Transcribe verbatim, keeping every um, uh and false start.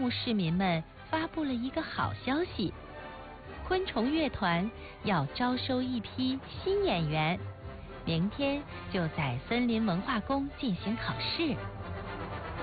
向市民们发布了一个好消息：昆虫乐团要招收一批新演员，明天就在森林文化宫进行考试。